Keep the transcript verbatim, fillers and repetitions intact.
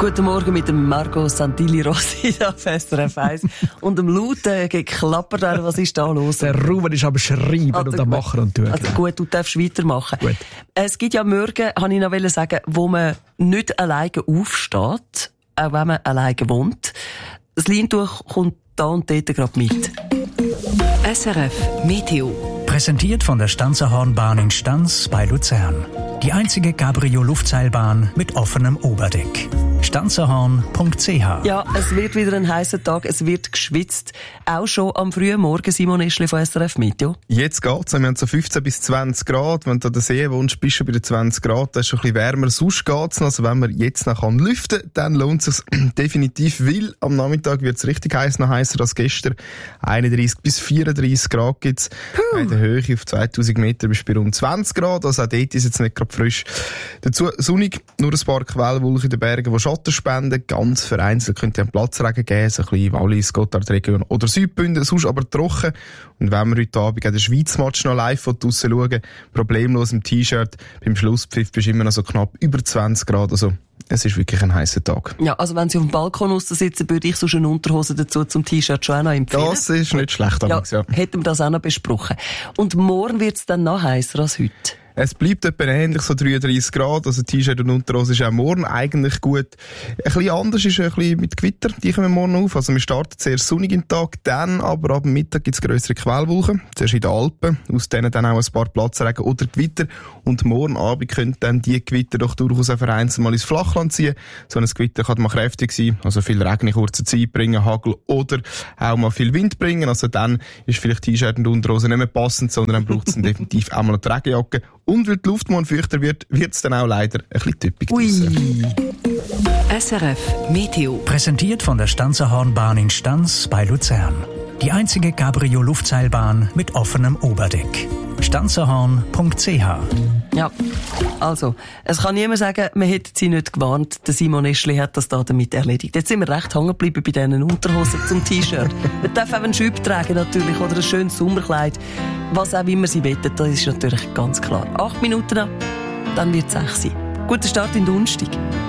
Guten Morgen mit dem Marco Santilli Rossi auf S R F eins und dem lauten Geklapper da. Was ist da los? Der Ruben ist aber schreiben also und am Machen und tun. Also gut, du darfst weitermachen. Gut. Es gibt ja Morgen, habe ich noch sagen, wo man nicht alleine aufsteht, auch wenn man alleine wohnt. Das Leintuch kommt da und dort gerade mit. S R F Meteo. Präsentiert von der Stanzerhornbahn in Stanz bei Luzern. Die einzige Cabrio-Luftseilbahn mit offenem Oberdeck. stanzerhorn punkt c h. Ja, es wird wieder ein heißer Tag, es wird geschwitzt. Auch schon am frühen Morgen, Simon Eschli von S R F Meteo. Jetzt geht's. Wir haben so fünfzehn bis zwanzig Grad. Wenn du an der See wohnst, bist du bei den zwanzig Grad. Das ist schon ein bisschen wärmer. Sonst geht's noch. Also wenn man jetzt noch lüften kann, dann lohnt es sich definitiv, weil am Nachmittag wird es richtig heiß, noch heißer als gestern. einunddreissig bis vierunddreissig Grad gibt's. In der Höhe auf zweitausend Meter bist du bei rund zwanzig Grad. Also auch dort ist jetzt nicht gerade frisch. Dazu sonnig, nur ein paar Quellwolken in den Bergen, die Schatten spenden. Ganz vereinzelt könnte es einen Platzregen geben, so ein bisschen Wallis, Gotthardregion oder Südbünden, sonst aber trocken. Und wenn wir heute Abend den Schweiz-Match noch live draussen schauen, problemlos im T-Shirt, beim Schlusspfiff bist du immer noch so knapp über zwanzig Grad. Also es ist wirklich ein heißer Tag. Ja, also wenn Sie auf dem Balkon aussitzen, würde ich sonst eine Unterhose dazu zum T-Shirt schon auch noch empfehlen. Das ist nicht schlecht, ja, damals, ja. Hätten wir das auch noch besprochen. Und morgen wird es dann noch heißer als heute. Es bleibt etwa ähnlich, so dreiunddreissig Grad, also T-Shirt und Unterhose ist auch morgen eigentlich gut. Ein bisschen anders ist ein bisschen mit Gewitter, die kommen morgen auf. Also wir starten zuerst sonnig im Tag, dann aber ab Mittag gibt es grössere Quellwolken, zuerst in den Alpen, aus denen dann auch ein paar Platzregen oder Gewitter. Und morgen Abend können dann die Gewitter doch durchaus auch vereinzelt mal ins Flachland ziehen. So ein Gewitter kann mal kräftig sein, also viel Regen in kurzer Zeit bringen, Hagel oder auch mal viel Wind bringen. Also dann ist vielleicht T-Shirt und Unterhose nicht mehr passend, sondern dann braucht es dann definitiv auch mal eine Regenjacke. Und weil die Luft morgen feuchter wird, wird es dann auch leider ein bisschen typisch. S R F Meteo. Präsentiert von der Stanzerhornbahn in Stanz bei Luzern. Die einzige Cabrio-Luftseilbahn mit offenem Oberdeck. stanzerhorn punkt c h. Ja, also, es kann niemand sagen, man hätte sie nicht gewarnt. Der Simon Eschli hat das da damit erledigt. Jetzt sind wir recht hängen geblieben bei diesen Unterhosen zum T-Shirt. Man darf auch einen Schüpp tragen natürlich oder ein schönes Sommerkleid. Was auch immer sie wollen, das ist natürlich ganz klar. Acht Minuten noch, dann wird es sechs sein. Guten Start in den Donnerstag.